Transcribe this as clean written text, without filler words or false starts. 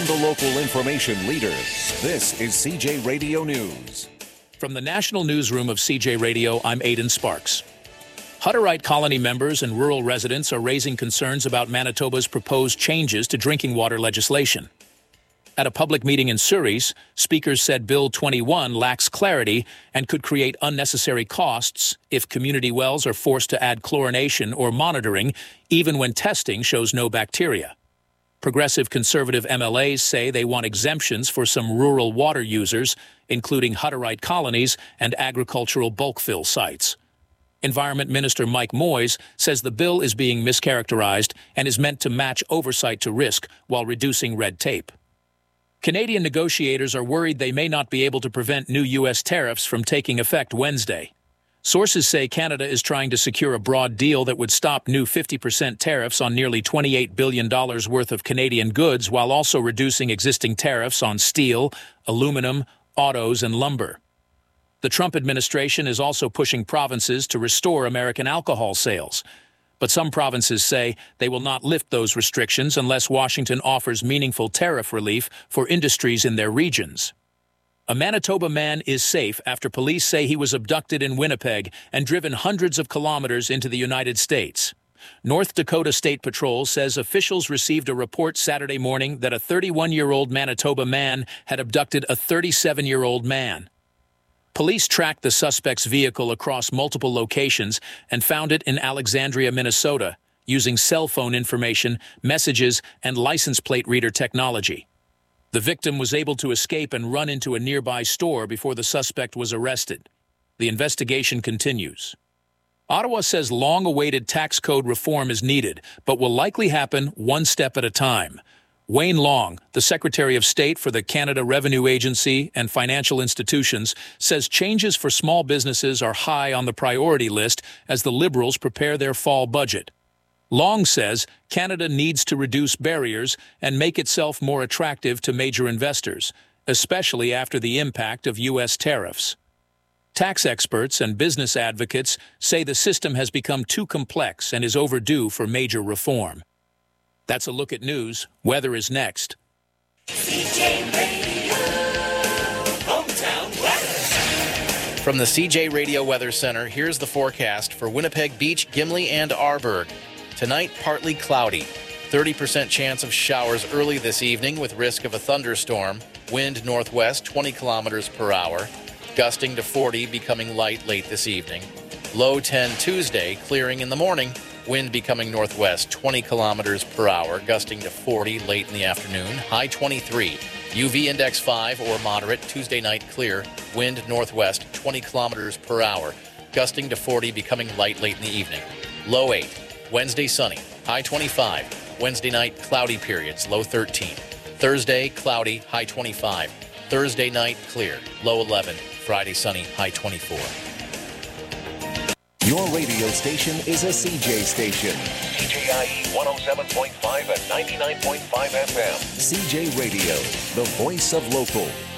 from the local information leader, this is CJ Radio News. From the National Newsroom of CJ Radio, I'm Aidan Sparks. Hutterite colony members and rural residents are raising concerns about Manitoba's proposed changes to drinking water legislation. At a public meeting in Souris, speakers said Bill 21 lacks clarity and could create unnecessary costs if community wells are forced to add chlorination or monitoring, even when testing shows no bacteria. Progressive conservative MLAs say they want exemptions for some rural water users, including Hutterite colonies and agricultural bulk fill sites. Environment Minister Mike Moyes says the bill is being mischaracterized and is meant to match oversight to risk while reducing red tape. Canadian negotiators are worried they may not be able to prevent new U.S. tariffs from taking effect Wednesday. Sources say Canada is trying to secure a broad deal that would stop new 50% tariffs on nearly $28 billion worth of Canadian goods while also reducing existing tariffs on steel, aluminum, autos, and lumber. The Trump administration is also pushing provinces to restore American alcohol sales. But some provinces say they will not lift those restrictions unless Washington offers meaningful tariff relief for industries in their regions. A Manitoba man is safe after police say he was abducted in Winnipeg and driven hundreds of kilometers into the United States. North Dakota State Patrol says officials received a report Saturday morning that a 31-year-old Manitoba man had abducted a 37-year-old man. Police tracked the suspect's vehicle across multiple locations and found it in Alexandria, Minnesota, using cell phone information, messages, and license plate reader technology. The victim was able to escape and run into a nearby store before the suspect was arrested. The investigation continues. Ottawa says long-awaited tax code reform is needed, but will likely happen one step at a time. Wayne Long, the Secretary of State for the Canada Revenue Agency and financial institutions, says changes for small businesses are high on the priority list as the Liberals prepare their fall budget. Long says Canada needs to reduce barriers and make itself more attractive to major investors, especially after the impact of U.S. tariffs. Tax experts and business advocates say the system has become too complex and is overdue for major reform. That's a look at news. Weather is next. CJ Radio, hometown weather. From the CJ Radio Weather Center, here's the forecast for Winnipeg Beach, Gimli, and Arborg. Tonight, partly cloudy. 30% chance of showers early this evening with risk of a thunderstorm. Wind northwest 20 kilometers per hour. Gusting to 40, becoming light late this evening. Low 10 Tuesday, clearing in the morning. Wind becoming northwest 20 kilometers per hour, gusting to 40 late in the afternoon. High 23. UV index 5 or moderate. Tuesday night clear. Wind northwest 20 kilometers per hour, gusting to 40, becoming light late in the evening. Low 8. Wednesday sunny. High 25. Wednesday night cloudy periods. Low 13. Thursday cloudy. High 25. Thursday night clear. Low 11. Friday sunny. High 24. Your radio station is a CJ station. CJIE 107.5 and 99.5 FM. CJ Radio, the voice of local.